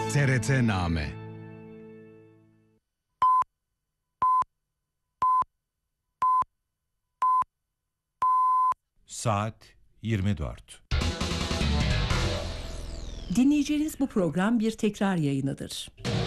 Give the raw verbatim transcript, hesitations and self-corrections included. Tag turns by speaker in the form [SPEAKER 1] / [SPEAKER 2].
[SPEAKER 1] T R T-Name.
[SPEAKER 2] Saat yirmi dört.
[SPEAKER 3] Dinleyeceğiniz bu program bir tekrar yayınıdır.